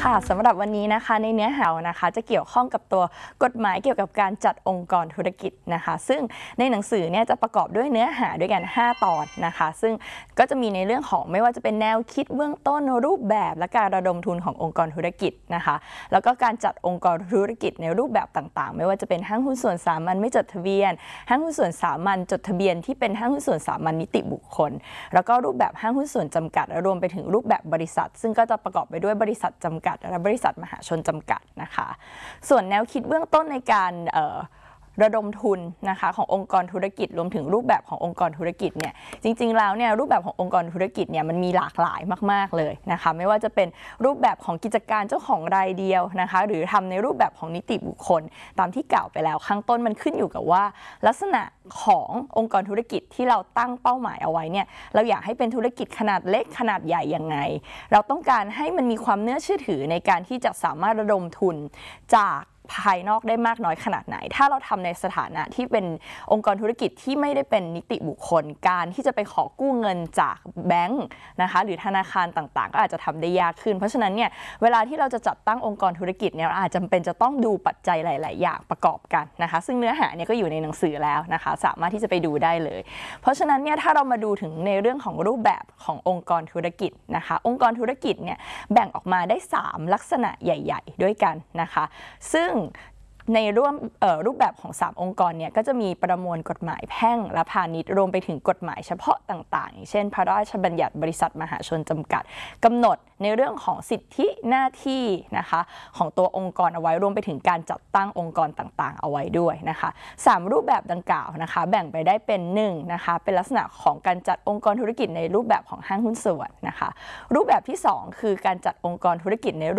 ค่ะสำหรับวันนี้นะคะในเนื้อหานะคะจะเกี่ยวข้องกับตัวกฎหมายเกี่ยวกับการจัดองค์กรธุรกิจนะคะซึ่งในหนังสือเนี่ยจะประกอบด้วยเนื้อหาด้วยกัน5ตอนนะคะซึ่งก็จะมีในเรื่องของไม่ว่าจะเป็นแนวคิดเบื้องต้นรูปแบบและการระดมทุนขององค์กรธุรกิจนะคะแล้วก็การจัดองค์กรธุรกิจในรูปแบบต่างๆไม่ว่าจะเป็นห้างหุ้นส่วนสามัญไม่จดทะเบียนห้างหุ้นส่วนสามัญจดทะเบียนที่เป็นห้างหุ้นส่วนสามัญนิติบุคคลแล้วก็รูปแบบห้างหุ้นส่วนจำกัดรวมไปถึงรูปแบบบริษัทซึ่งก็จะประกอบไปด้วยบริษัทจำกัดและบริษัทมหาชนจำกัดนะคะส่วนแนวคิดเบื้องต้นในการระดมทุนนะคะขององค์กรธุรกิจรวมถึงรูปแบบขององค์กรธุรกิจเนี่ยจริงๆแล้วเนี่ยรูปแบบขององค์กรธุรกิจเนี่ยมันมีหลากหลายมากๆเลยนะคะไม่ว่าจะเป็นรูปแบบของกิจการเจ้าของรายเดียวนะคะหรือทำในรูปแบบของนิติบุคคลตามที่กล่าวไปแล้วข้างต้นมันขึ้นอยู่กับว่าลักษณะขององค์กรธุรกิจที่เราตั้งเป้าหมายเอาไว้เนี่ยเราอยากให้เป็นธุรกิจขนาดเล็กขนาดใหญ่ยังไงเราต้องการให้มันมีความน่าเชื่อถือในการที่จะสามารถระดมทุนจากภายนอกได้มากน้อยขนาดไหนถ้าเราทำในสถานะที่เป็นองค์กรธุรกิจที่ไม่ได้เป็นนิติบุคคลการที่จะไปขอกู้เงินจากแบงก์นะคะหรือธนาคารต่างๆก็อาจจะทำได้ยากขึ้นเพราะฉะนั้นเนี่ยเวลาที่เราจะจัดตั้งองค์กรธุรกิจเนี่ยเราอาจจำเป็นจะต้องดูปัจจัยหลายๆอย่างประกอบกันนะคะซึ่งเนื้อหาเนี่ยก็อยู่ในหนังสือแล้วนะคะสามารถที่จะไปดูได้เลยเพราะฉะนั้นเนี่ยถ้าเรามาดูถึงในเรื่องของรูปแบบขององค์กรธุรกิจนะคะองค์กรธุรกิจเนี่ยแบ่งออกมาได้3ลักษณะใหญ่ๆด้วยกันนะคะซึ่งในรูปแบบของ3องค์กรเนี่ยก็จะมีประมวลกฎหมายแพ่งและพาณิชย์รวมไปถึงกฎหมายเฉพาะต่างๆอย่างเช่นพระราชบัญญัติบริษัทมหาชนจำกัดกำหนดในเรื่องของสิทธิหน้าที่นะคะของตัวองค์กรเอาไว้รวมไปถึงการจัดตั้งองค์กรต่างๆเอาไว้ด้วยนะคะ3รูปแบบดังกล่าวนะคะแบ่งไปได้เป็น1นะคะเป็นลักษณะของการจัดองค์กรธุรกิจในรูปแบบของห้างหุ้นส่วนนะคะรูปแบบที่2คือการจัดองค์กรธุรกิจใน